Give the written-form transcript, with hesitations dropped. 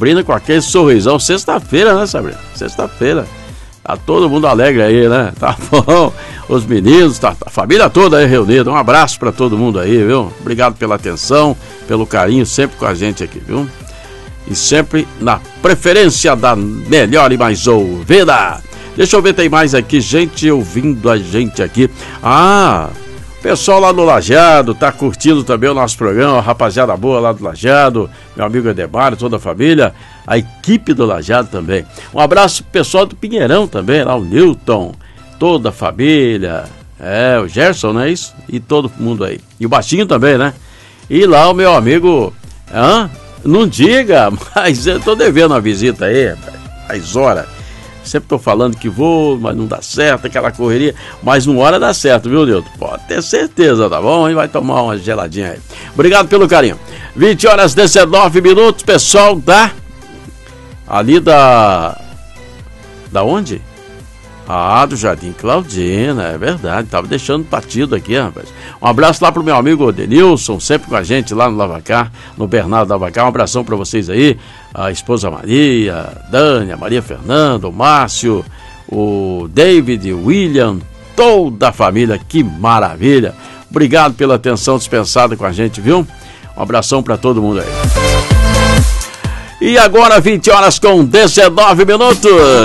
Sabrina com aquele sorrisão. Sexta-feira, né, Sabrina? Sexta-feira. Tá todo mundo alegre aí, né? Tá bom. Os meninos, a família toda aí reunida. Um abraço pra todo mundo aí, viu? Obrigado pela atenção, pelo carinho, sempre com a gente aqui, viu? E sempre na preferência da melhor e mais ouvida. Deixa eu ver, tem mais aqui, gente ouvindo a gente aqui. Pessoal lá no Lajeado tá curtindo também o nosso programa, rapaziada boa lá do Lajeado, meu amigo Edemar, toda a família, a equipe do Lajeado também. Um abraço pro pessoal do Pinheirão também, lá o Newton, toda a família, o Gerson, não é isso? E todo mundo aí. E o Baixinho também, né? E lá o meu amigo, não diga, mas eu tô devendo uma visita aí, faz hora. Sempre tô falando que vou, mas não dá certo, aquela correria. Mas uma hora dá certo, viu, Nilton? Pode ter certeza, tá bom? E vai tomar uma geladinha aí. Obrigado pelo carinho. 20h19, pessoal ali da onde? Do Jardim Claudina, é verdade. Tava deixando batido aqui, rapaz. Um abraço lá pro meu amigo Denilson, sempre com a gente lá no Lavacar, no Bernardo Lavacar. Um abração pra vocês aí. A esposa Maria, a Dani, a Maria Fernanda, o Márcio, o David, o William, toda a família, que maravilha. Obrigado pela atenção dispensada com a gente, viu? Um abração pra todo mundo aí. E agora 20h19.